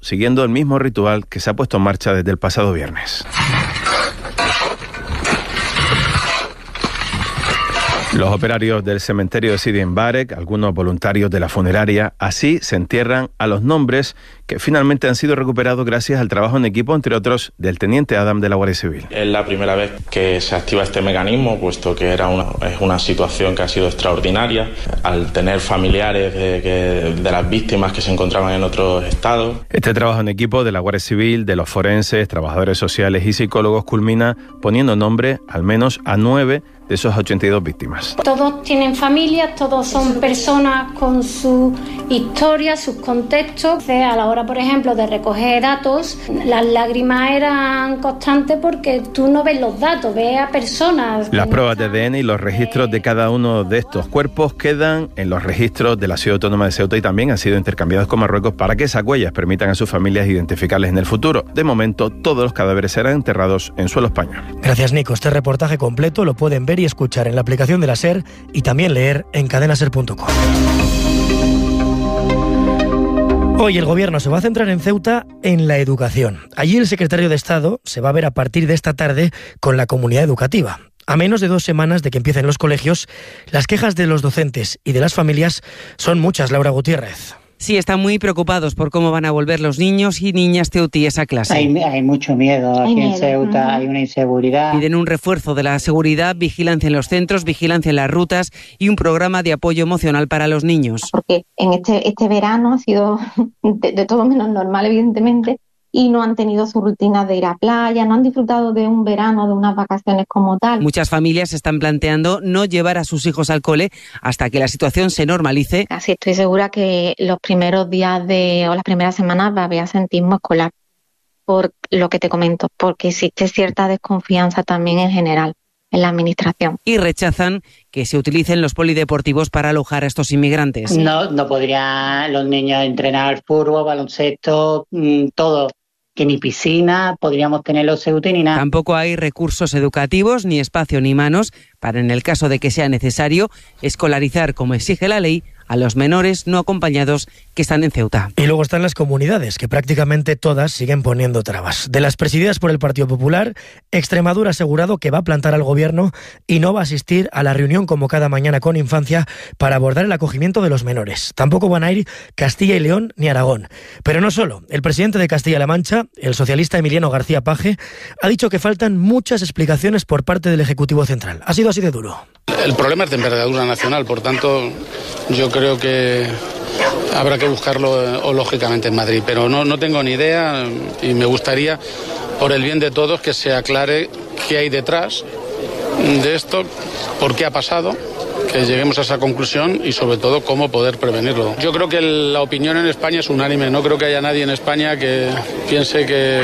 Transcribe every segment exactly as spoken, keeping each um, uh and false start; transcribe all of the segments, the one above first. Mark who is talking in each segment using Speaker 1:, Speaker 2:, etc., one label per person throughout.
Speaker 1: siguiendo el mismo ritual que se ha puesto en marcha desde el pasado viernes. Los operarios del cementerio de Sidi Mbarek, algunos voluntarios de la funeraria, así se entierran a los nombres que finalmente han sido recuperados gracias al trabajo en equipo, entre otros, del teniente Adam de la Guardia Civil.
Speaker 2: Es la primera vez que se activa este mecanismo, puesto que era una, es una situación que ha sido extraordinaria, al tener familiares de, que, de las víctimas que se encontraban en otros estados.
Speaker 1: Este trabajo en equipo de la Guardia Civil, de los forenses, trabajadores sociales y psicólogos culmina poniendo nombre al menos a nueve de esos ochenta y dos víctimas.
Speaker 3: Todos tienen familias, todos son personas con su historia, sus contextos. A la hora, por ejemplo, de recoger datos, las lágrimas eran constantes porque tú no ves los datos, ves a personas.
Speaker 1: Las pruebas de A D N y los registros de cada uno de estos cuerpos quedan en los registros de la Ciudad Autónoma de Ceuta y también han sido intercambiados con Marruecos para que esas huellas permitan a sus familias identificarles en el futuro. De momento, todos los cadáveres serán enterrados en suelo español.
Speaker 4: Gracias, Nico. Este reportaje completo lo pueden ver y escuchar en la aplicación de la SER y también leer en cadena ser punto com. Hoy el Gobierno se va a centrar en Ceuta en la educación. Allí el secretario de Estado se va a ver a partir de esta tarde con la comunidad educativa. A menos de dos semanas de que empiecen los colegios, las quejas de los docentes y de las familias son muchas, Laura Gutiérrez.
Speaker 5: Sí, están muy preocupados por cómo van a volver los niños y niñas ceutíes a clase.
Speaker 6: Hay, hay mucho miedo aquí
Speaker 3: hay
Speaker 6: en
Speaker 3: miedo.
Speaker 6: Ceuta, uh-huh. Hay una inseguridad.
Speaker 5: Piden un refuerzo de la seguridad, vigilancia en los centros, vigilancia en las rutas y un programa de apoyo emocional para los niños.
Speaker 7: Porque en este, este verano ha sido de, de todo menos normal, evidentemente, y no han tenido su rutina de ir a playa, no han disfrutado de un verano, de unas vacaciones como tal.
Speaker 5: Muchas familias están planteando no llevar a sus hijos al cole hasta que la situación se normalice.
Speaker 7: Casi estoy segura que los primeros días de o las primeras semanas va a haber asentismo escolar, por lo que te comento, porque existe cierta desconfianza también en general en la administración.
Speaker 5: Y rechazan que se utilicen los polideportivos para alojar a estos inmigrantes.
Speaker 6: No, no podrían los niños entrenar fútbol, baloncesto, todo. Que ni piscina podríamos tener los Ceuta ni nada.
Speaker 5: Tampoco hay recursos educativos, ni espacio ni manos para, en el caso de que sea necesario, escolarizar, como exige la ley, a los menores no acompañados que están en Ceuta.
Speaker 4: Y luego están las comunidades, que prácticamente todas siguen poniendo trabas. De las presididas por el Partido Popular, Extremadura ha asegurado que va a plantar al Gobierno y no va a asistir a la reunión convocada mañana con Infancia para abordar el acogimiento de los menores. Tampoco van a ir Castilla y León ni Aragón. Pero no solo. El presidente de Castilla-La Mancha, el socialista Emiliano García Paje, ha dicho que faltan muchas explicaciones por parte del Ejecutivo Central. Ha sido así de duro.
Speaker 8: El problema es de envergadura nacional, por tanto, yo creo que habrá que buscarlo o lógicamente en Madrid, pero no, no tengo ni idea y me gustaría, por el bien de todos, que se aclare qué hay detrás de esto, por qué ha pasado, que lleguemos a esa conclusión y sobre todo cómo poder prevenirlo. Yo creo que la opinión en España es unánime, no creo que haya nadie en España que piense que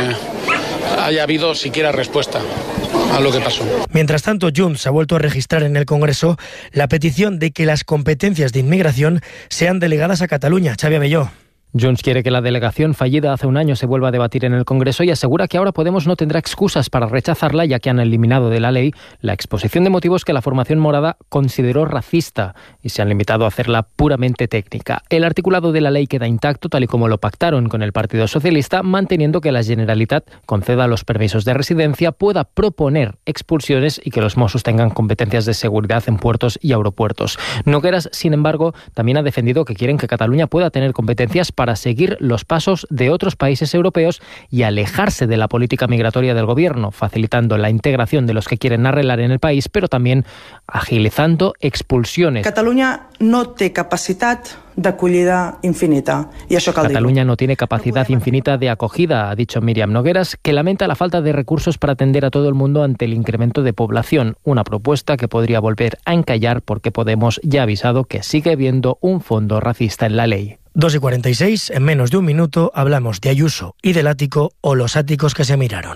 Speaker 8: haya habido siquiera respuesta a lo que pasó.
Speaker 4: Mientras tanto, Junts ha vuelto a registrar en el Congreso la petición de que las competencias de inmigración sean delegadas a Cataluña. Xavi Abelló.
Speaker 9: Junts quiere que la delegación fallida hace un año se vuelva a debatir en el Congreso y asegura que ahora Podemos no tendrá excusas para rechazarla, ya que han eliminado de la ley la exposición de motivos que la formación morada consideró racista y se han limitado a hacerla puramente técnica. El articulado de la ley queda intacto, tal y como lo pactaron con el Partido Socialista, manteniendo que la Generalitat conceda los permisos de residencia, pueda proponer expulsiones y que los Mossos tengan competencias de seguridad en puertos y aeropuertos. Nogueras, sin embargo, también ha defendido que quieren que Cataluña pueda tener competencias para para seguir los pasos de otros países europeos y alejarse de la política migratoria del Gobierno, facilitando la integración de los que quieren arreglar en el país, pero también agilizando expulsiones.
Speaker 10: Catalunya no té capacitat d'acollida infinita. I això cal dir-ho.
Speaker 9: Cataluña no tiene capacidad infinita de acogida, ha dicho Míriam Nogueras, que lamenta la falta de recursos para atender a todo el mundo ante el incremento de población, una propuesta que podría volver a encallar porque Podemos ya ha avisado que sigue habiendo un fondo racista en la ley.
Speaker 4: dos y cuarenta y seis, en menos de un minuto hablamos de Ayuso y del ático o los áticos que se miraron.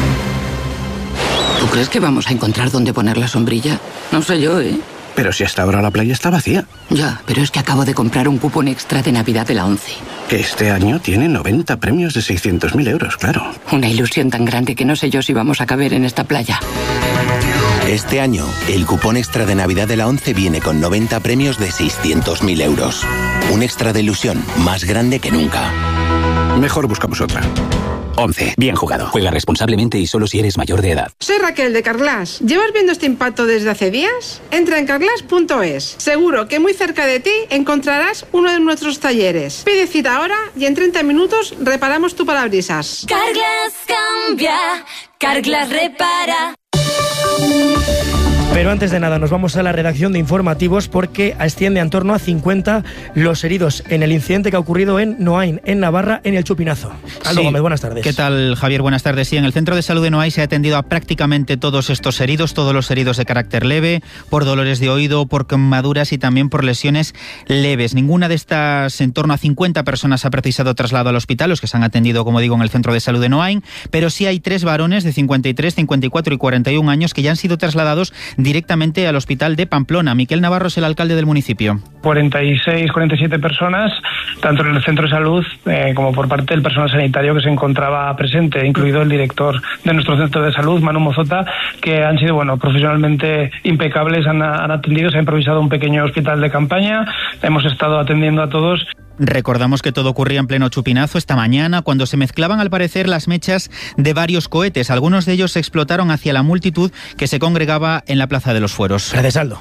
Speaker 11: ¿Tú crees que vamos a encontrar dónde poner la sombrilla? No sé yo, ¿eh?
Speaker 12: Pero si hasta ahora la playa está vacía.
Speaker 11: Ya, pero es que acabo de comprar un cupón extra de Navidad de la ONCE.
Speaker 12: Que este año tiene noventa premios de seiscientos mil euros, claro.
Speaker 11: Una ilusión tan grande que no sé yo si vamos a caber en esta playa.
Speaker 13: Este año, el cupón extra de Navidad de la ONCE viene con noventa premios de seiscientos mil euros. Un extra de ilusión más grande que nunca.
Speaker 12: Mejor buscamos otra.
Speaker 13: once. Bien jugado. Juega responsablemente y solo si eres mayor de edad.
Speaker 14: Soy Raquel de Carglass. ¿Llevas viendo este impacto desde hace días? Entra en carglass punto es. Seguro que muy cerca de ti encontrarás uno de nuestros talleres. Pide cita ahora y en treinta minutos reparamos tu parabrisas.
Speaker 15: Carglass cambia, Carglass repara.
Speaker 4: Pero antes de nada nos vamos a la redacción de informativos porque asciende en torno a cincuenta los heridos en el incidente que ha ocurrido en Noain, en Navarra, en el Chupinazo. Aldo
Speaker 16: sí.
Speaker 4: Gómez, buenas tardes.
Speaker 16: ¿Qué tal, Javier? Buenas tardes. Sí, en el Centro de Salud de Noain se ha atendido a prácticamente todos estos heridos, todos los heridos de carácter leve, por dolores de oído, por quemaduras y también por lesiones leves. Ninguna de estas, en torno a cincuenta personas, ha precisado traslado al hospital, los que se han atendido, como digo, en el Centro de Salud de Noain, pero sí hay tres varones de cincuenta y tres, cincuenta y cuatro y cuarenta y un años que ya han sido trasladados directamente al hospital de Pamplona. Miquel Navarro es el alcalde del municipio.
Speaker 17: cuarenta y seis, cuarenta y siete personas, tanto en el centro de salud eh, como por parte del personal sanitario que se encontraba presente, incluido el director de nuestro centro de salud, Manu Mozota, que han sido, bueno, profesionalmente impecables, han, han atendido, se ha improvisado un pequeño hospital de campaña, hemos estado atendiendo a todos.
Speaker 16: Recordamos que todo ocurría en pleno Chupinazo esta mañana, cuando se mezclaban al parecer las mechas de varios cohetes. Algunos de ellos explotaron hacia la multitud que se congregaba en la Plaza de los Fueros.
Speaker 4: Gracias, Aldo.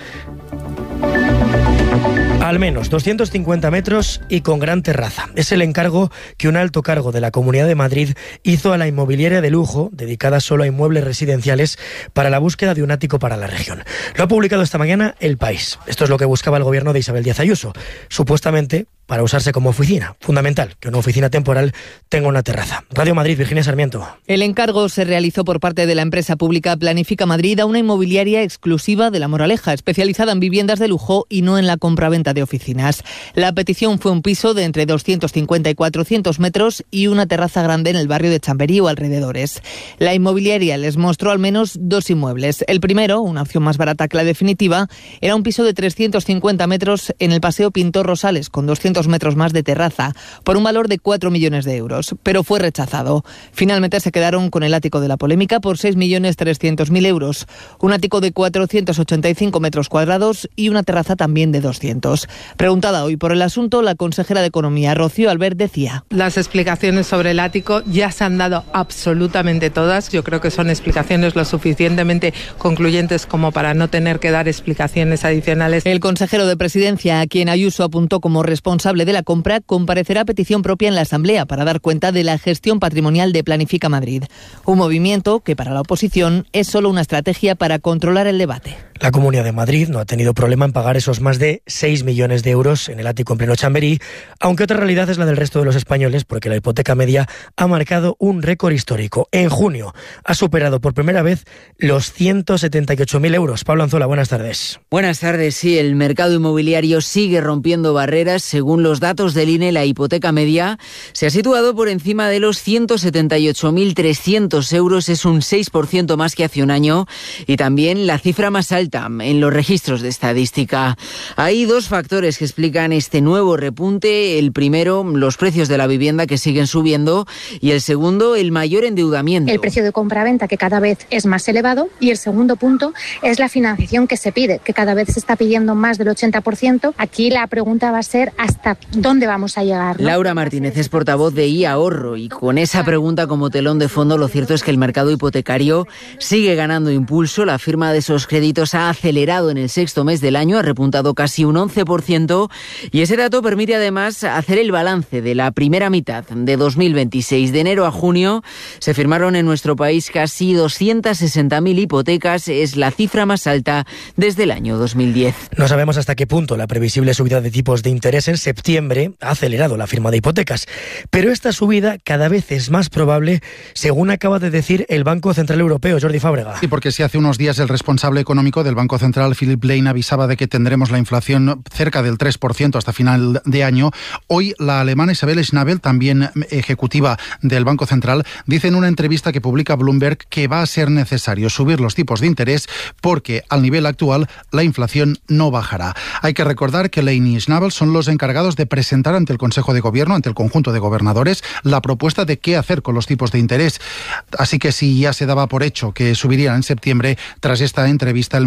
Speaker 4: Al menos doscientos cincuenta metros y con gran terraza. Es el encargo que un alto cargo de la Comunidad de Madrid hizo a la inmobiliaria de lujo, dedicada solo a inmuebles residenciales, para la búsqueda de un ático para la región. Lo ha publicado esta mañana El País. Esto es lo que buscaba el gobierno de Isabel Díaz Ayuso, supuestamente para usarse como oficina. Fundamental que una oficina temporal tenga una terraza. Radio Madrid, Virginia Sarmiento.
Speaker 18: El encargo se realizó por parte de la empresa pública Planifica Madrid a una inmobiliaria exclusiva de La Moraleja, especializada en viviendas de lujo y no en la compraventa de oficinas. La petición fue un piso de entre doscientos cincuenta y cuatrocientos metros y una terraza grande en el barrio de Chamberí o alrededores. La inmobiliaria les mostró al menos dos inmuebles. El primero, una opción más barata que la definitiva, era un piso de trescientos cincuenta metros en el Paseo Pintor Rosales, con doscientos metros más de terraza, por un valor de cuatro millones de euros, pero fue rechazado. Finalmente se quedaron con el ático de la polémica por seis millones trescientos mil euros, un ático de cuatrocientos ochenta y cinco metros cuadrados y una terraza también de doscientos. Preguntada hoy por el asunto, la consejera de Economía, Rocío Albert, decía:
Speaker 19: las explicaciones sobre el ático ya se han dado absolutamente todas. Yo creo que son explicaciones lo suficientemente concluyentes como para no tener que dar explicaciones adicionales.
Speaker 18: El consejero de Presidencia, a quien Ayuso apuntó como responsable de la compra, comparecerá a petición propia en la Asamblea para dar cuenta de la gestión patrimonial de Planifica Madrid. Un movimiento que para la oposición es solo una estrategia para controlar el debate.
Speaker 4: La Comunidad de Madrid no ha tenido problema en pagar esos más de seis millones de euros en el ático en pleno Chamberí, aunque otra realidad es la del resto de los españoles, porque la hipoteca media ha marcado un récord histórico. En junio ha superado por primera vez los ciento setenta y ocho mil euros. Pablo Anzola, buenas tardes.
Speaker 20: Buenas tardes. Sí, el mercado inmobiliario sigue rompiendo barreras. Según los datos del I N E, la hipoteca media se ha situado por encima de los ciento setenta y ocho mil trescientos euros. Es un seis por ciento más que hace un año y también la cifra más alta en los registros de estadística. Hay dos factores que explican este nuevo repunte. El primero, los precios de la vivienda que siguen subiendo, y el segundo, el mayor endeudamiento.
Speaker 21: El precio de compraventa, que cada vez es más elevado, y el segundo punto es la financiación que se pide, que cada vez se está pidiendo más del ochenta por ciento. Aquí la pregunta va a ser ¿hasta dónde vamos a llegar, ¿no?
Speaker 20: Laura Martínez es portavoz de iAhorro, y con esa pregunta como telón de fondo, lo cierto es que el mercado hipotecario sigue ganando impulso. La firma de esos créditos ha acelerado en el sexto mes del año, ha repuntado casi un once por ciento, y ese dato permite además hacer el balance de la primera mitad de dos mil veintiséis. De enero a junio se firmaron en nuestro país casi doscientas sesenta mil hipotecas, es la cifra más alta desde el año dos mil diez.
Speaker 4: No sabemos hasta qué punto la previsible subida de tipos de interés en septiembre ha acelerado la firma de hipotecas, pero esta subida cada vez es más probable, según acaba de decir el Banco Central Europeo. Jordi Fábrega.
Speaker 22: Sí, porque si hace unos días el responsable económico del Banco Central, Philip Lane, avisaba de que tendremos la inflación cerca del tres por ciento hasta final de año, hoy la alemana Isabel Schnabel, también ejecutiva del Banco Central, dice en una entrevista que publica Bloomberg que va a ser necesario subir los tipos de interés porque al nivel actual la inflación no bajará. Hay que recordar que Lane y Schnabel son los encargados de presentar ante el Consejo de Gobierno, ante el conjunto de gobernadores, la propuesta de qué hacer con los tipos de interés. Así que si ya se daba por hecho que subirían en septiembre, tras esta entrevista el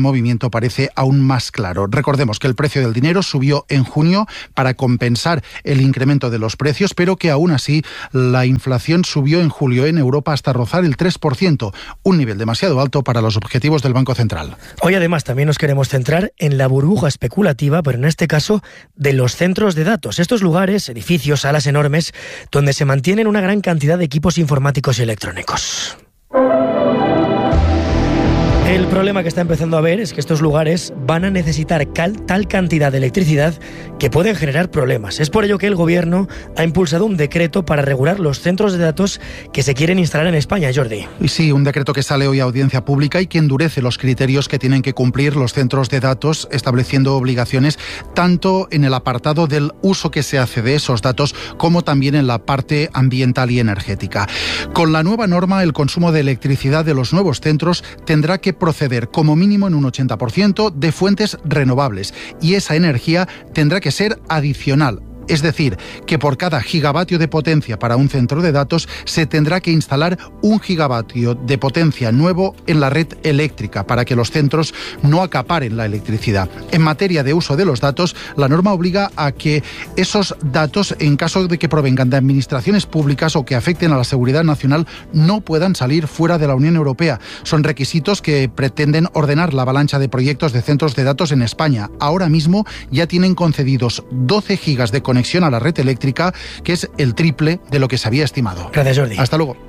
Speaker 22: movimiento parece aún más claro. Recordemos que el precio del dinero subió en junio para compensar el incremento de los precios, pero que aún así la inflación subió en julio en Europa hasta rozar el tres por ciento, un nivel demasiado alto para los objetivos del Banco Central.
Speaker 4: Hoy además también nos queremos centrar en la burbuja especulativa, pero en este caso de los centros de datos. Estos lugares, edificios, salas enormes, donde se mantienen una gran cantidad de equipos informáticos y electrónicos. El problema que está empezando a ver es que estos lugares van a necesitar cal, tal cantidad de electricidad que pueden generar problemas. Es por ello que el Gobierno ha impulsado un decreto para regular los centros de datos que se quieren instalar en España, Jordi.
Speaker 22: Y sí, un decreto que sale hoy a audiencia pública y que endurece los criterios que tienen que cumplir los centros de datos, estableciendo obligaciones tanto en el apartado del uso que se hace de esos datos como también en la parte ambiental y energética. Con la nueva norma, el consumo de electricidad de los nuevos centros tendrá que proceder como mínimo en un ochenta por ciento de fuentes renovables y esa energía tendrá que ser adicional. Es decir, que por cada gigavatio de potencia para un centro de datos se tendrá que instalar un gigavatio de potencia nuevo en la red eléctrica para que los centros no acaparen la electricidad. En materia de uso de los datos, la norma obliga a que esos datos, en caso de que provengan de administraciones públicas o que afecten a la seguridad nacional, no puedan salir fuera de la Unión Europea. Son requisitos que pretenden ordenar la avalancha de proyectos de centros de datos en España. Ahora mismo ya tienen concedidos doce gigas de conexión conexión a la red eléctrica, que es el triple de lo que se había estimado.
Speaker 4: Gracias, Jordi.
Speaker 22: Hasta luego.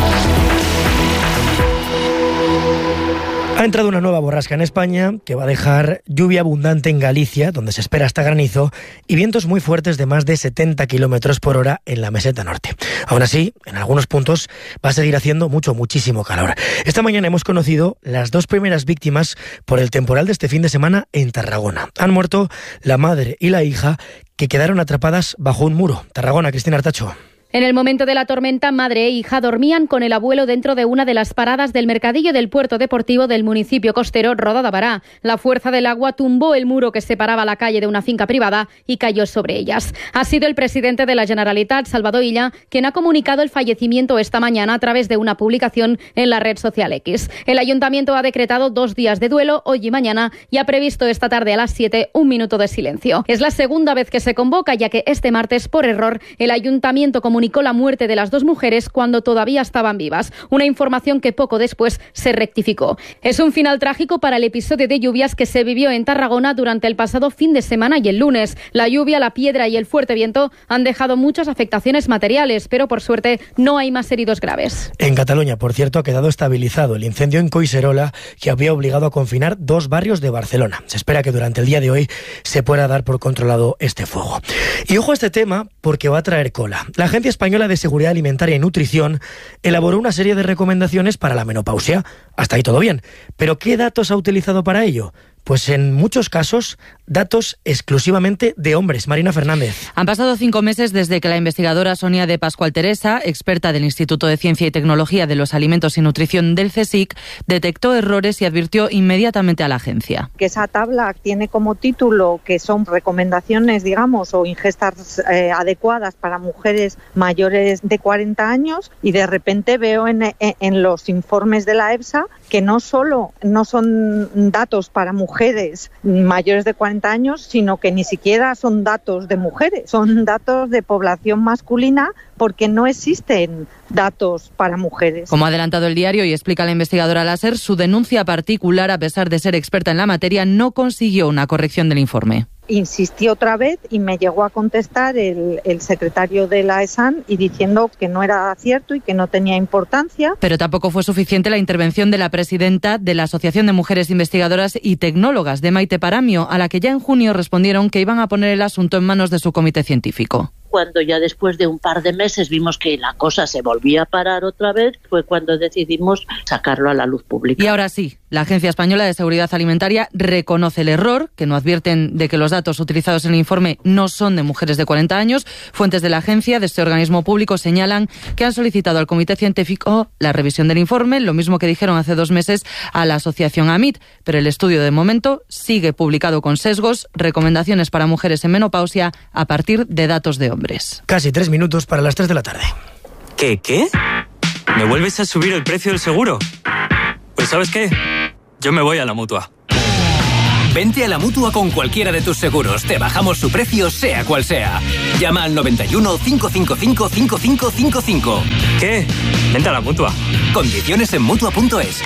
Speaker 4: Ha entrado una nueva borrasca en España que va a dejar lluvia abundante en Galicia, donde se espera hasta granizo, y vientos muy fuertes de más de setenta kilómetros por hora en la meseta norte. Aún así, en algunos puntos va a seguir haciendo mucho, muchísimo calor. Esta mañana hemos conocido las dos primeras víctimas por el temporal de este fin de semana en Tarragona. Han muerto la madre y la hija, que quedaron atrapadas bajo un muro. Tarragona, Cristina Artacho.
Speaker 1: En el momento de la tormenta, madre e hija dormían con el abuelo dentro de una de las paradas del mercadillo del puerto deportivo del municipio costero Roda de Bará. La fuerza del agua tumbó el muro que separaba la calle de una finca privada y cayó sobre ellas. Ha sido el presidente de la Generalitat, Salvador Illa, quien ha comunicado el fallecimiento esta mañana a través de una publicación en la red social X. El ayuntamiento ha decretado dos días de duelo, hoy y mañana, y ha previsto esta tarde a las siete un minuto de silencio. Es la segunda vez que se convoca, ya que este martes, por error, el ayuntamiento comunicó comunicó la muerte de las dos mujeres cuando todavía estaban vivas, una información que poco después se rectificó. Es un final trágico para el episodio de lluvias que se vivió en Tarragona durante el pasado fin de semana y el lunes. La lluvia, la piedra y el fuerte viento han dejado muchas afectaciones materiales, pero por suerte no hay más heridos graves.
Speaker 4: En Cataluña, por cierto, ha quedado estabilizado el incendio en Collserola, que había obligado a confinar dos barrios de Barcelona. Se espera que durante el día de hoy se pueda dar por controlado este fuego. Y ojo a este tema, porque va a traer cola. La Agencia Española de Seguridad Alimentaria y Nutrición elaboró una serie de recomendaciones para la menopausia. Hasta ahí todo bien. ¿Pero qué datos ha utilizado para ello? Pues en muchos casos, datos exclusivamente de hombres. Marina Fernández.
Speaker 2: Han pasado cinco meses desde que la investigadora Sonia de Pascual Teresa, experta del Instituto de Ciencia y Tecnología de los Alimentos y Nutrición del CSIC, detectó errores y advirtió inmediatamente a la agencia.
Speaker 23: Que esa tabla tiene como título que son recomendaciones, digamos, o ingestas eh, adecuadas para mujeres mayores de cuarenta años, y de repente veo en, en, en los informes de la EFSA que no solo no son datos para mujeres mujeres mayores de cuarenta años, sino que ni siquiera son datos de mujeres, son datos de población masculina, porque no existen datos para mujeres.
Speaker 2: Como ha adelantado el diario y explica la investigadora Láser, su denuncia particular, a pesar de ser experta en la materia, no consiguió una corrección del informe.
Speaker 23: Insistí otra vez y me llegó a contestar el, el secretario de la ESAN y diciendo que no era cierto y que no tenía importancia.
Speaker 2: Pero tampoco fue suficiente la intervención de la presidenta de la Asociación de Mujeres Investigadoras y Tecnólogas, de Maite Paramio, a la que ya en junio respondieron que iban a poner el asunto en manos de su comité científico.
Speaker 24: Cuando ya después de un par de meses vimos que la cosa se volvía a parar otra vez, fue cuando decidimos sacarlo a la luz pública.
Speaker 2: Y ahora sí, la Agencia Española de Seguridad Alimentaria reconoce el error, que no advierten de que los datos utilizados en el informe no son de mujeres de cuarenta años. Fuentes de la agencia, de este organismo público, señalan que han solicitado al comité científico la revisión del informe, lo mismo que dijeron hace dos meses a la asociación AMIT, pero el estudio de momento sigue publicado con sesgos, recomendaciones para mujeres en menopausia a partir de datos de hombres.
Speaker 4: Casi tres minutos para las tres de la tarde.
Speaker 25: ¿Qué, qué? ¿Me vuelves a subir el precio del seguro? Pues ¿sabes qué? Yo me voy a la Mutua.
Speaker 3: Vente a la Mutua con cualquiera de tus seguros. Te bajamos su precio, sea cual sea. Llama al noventa y uno, cinco cinco cinco, cinco cinco cinco cinco.
Speaker 5: ¿Qué? Vente a la Mutua.
Speaker 3: Condiciones en Mutua punto es.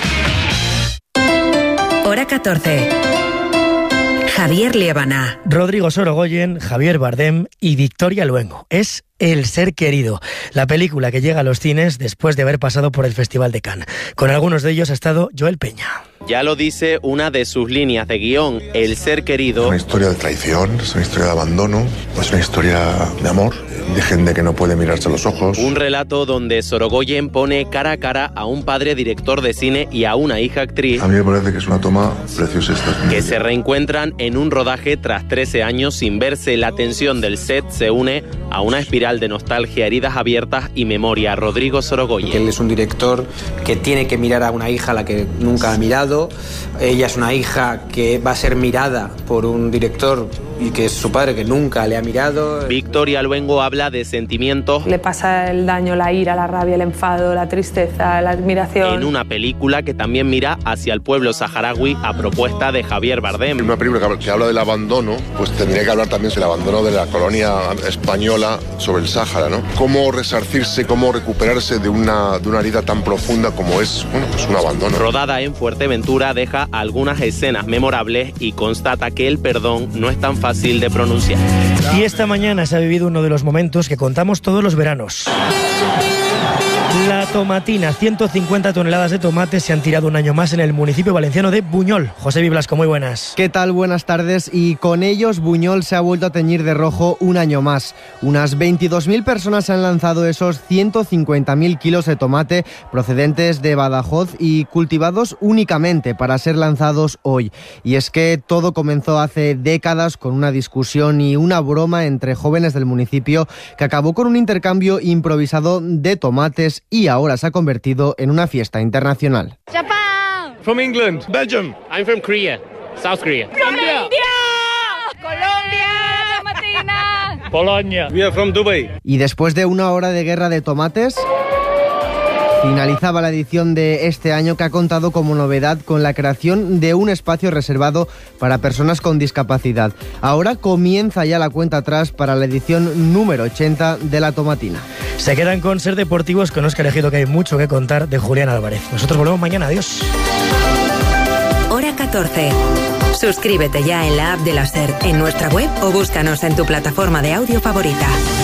Speaker 6: Hora catorce. Javier Liébana.
Speaker 4: Rodrigo Sorogoyen, Javier Bardem y Victoria Luengo. Es El ser querido, la película que llega a los cines después de haber pasado por el Festival de Cannes. Con algunos de ellos ha estado Joel Peña.
Speaker 7: Ya lo dice una de sus líneas de guión, El ser querido.
Speaker 25: Es una historia de traición, es una historia de abandono, es una historia de amor, de gente que no puede mirarse a los ojos.
Speaker 7: Un relato donde Sorogoyen pone cara a cara a un padre director de cine y a una hija actriz.
Speaker 25: A mí me parece que es una toma preciosa esta.
Speaker 7: Que se reencuentran en un rodaje tras trece años sin verse. La tensión del set se une a una espiral de nostalgia, heridas abiertas y memoria. Rodrigo Sorogoyen.
Speaker 26: Él es un director que tiene que mirar a una hija a la que nunca ha mirado. Ella es una hija que va a ser mirada por un director y que es su padre que nunca le ha mirado.
Speaker 7: Victoria Luengo habla de sentimientos.
Speaker 27: Le pasa el daño, la ira, la rabia, el enfado, la tristeza, la admiración.
Speaker 7: En una película que también mira hacia el pueblo saharaui a propuesta de Javier Bardem.
Speaker 25: En una película que habla del abandono, pues tendría que hablar también sobre el abandono de la colonia española sobre el Sáhara, ¿no? Cómo resarcirse, cómo recuperarse de una, de una herida tan profunda como es, bueno, pues un abandono.
Speaker 7: Rodada en Fuerteventura, deja algunas escenas memorables y constata que el perdón no es tan fácil de pronunciar.
Speaker 4: Y esta mañana se ha vivido uno de los momentos que contamos todos los veranos. La tomatina, ciento cincuenta toneladas de tomates se han tirado un año más en el municipio valenciano de Buñol. José Biblasco, muy buenas.
Speaker 28: ¿Qué tal? Buenas tardes. Y con ellos Buñol se ha vuelto a teñir de rojo un año más. Unas veintidós mil personas han lanzado esos ciento cincuenta mil kilos de tomate procedentes de Badajoz y cultivados únicamente para ser lanzados hoy. Y es que todo comenzó hace décadas con una discusión y una broma entre jóvenes del municipio que acabó con un intercambio improvisado de tomates y ahora se ha convertido en una fiesta internacional.
Speaker 29: Japan. From England. Belgium. I'm from Korea. South Korea. From India. Colombia. Tomatina. Polonia. We are from Dubai.
Speaker 28: Y después de una hora de guerra de tomates, finalizaba la edición de este año que ha contado como novedad con la creación de un espacio reservado para personas con discapacidad. Ahora comienza ya la cuenta atrás para la edición número ochenta de La Tomatina.
Speaker 4: Se quedan con Ser Deportivos con Óscar Ejido, que hay mucho que contar de Julián Álvarez. Nosotros volvemos mañana. Adiós.
Speaker 6: Hora catorce. Suscríbete ya en la app de la SER, en nuestra web o búscanos en tu plataforma de audio favorita.